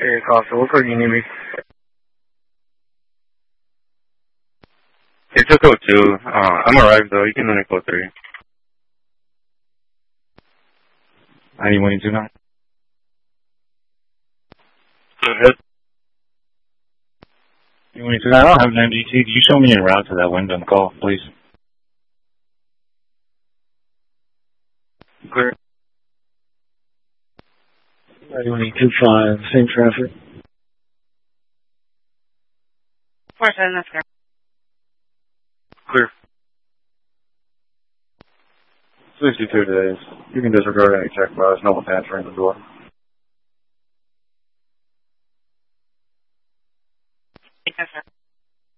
Costa, what code do you need me? It's a code 2. I'm arrived though. You can only code 3. 9129. Go ahead. 9129, I don't have an MDT. Can you show me en route to that window and call, please? Clear. 9125, same traffic. 47, that's clear. Clear. 62 days. You can disregard any check bars. No one's answering the door.